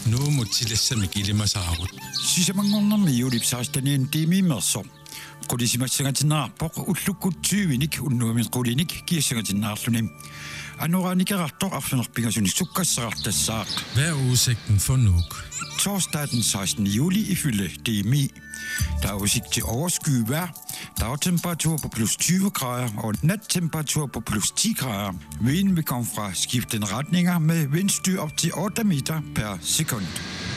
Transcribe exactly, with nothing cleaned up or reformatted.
Nu mutilassa mikilima saavut. Sisämangonnan miulipsaastaniin tiimimerso. Qulisimassangatinnaarpoq ullukkutsiuinik unnuamin qulinik kiissangatinnaarlunim. Anoraanikerartor arlunerpingasunik sukkassarartassaaq. Hvad er udsigten for Nuuk? Torsdag den sekstende juli ifølge D M I. Der er udsigt til overskyet vejr. Dagtemperatur på plus tyve grader og nattemperatur på plus ti grader. Vinden vil komme fra skiftende retninger med vindstyr op til otte meter per sekund.